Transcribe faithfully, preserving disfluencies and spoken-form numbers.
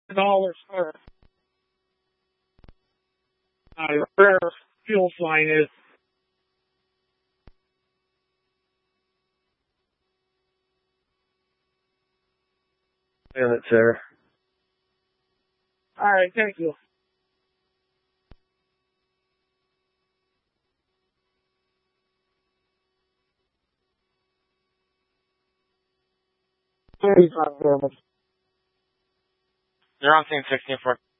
dollars, sir. Uh, rare fuel sign is. Minute, sir. All right, thank you. You're on scene sixteen four.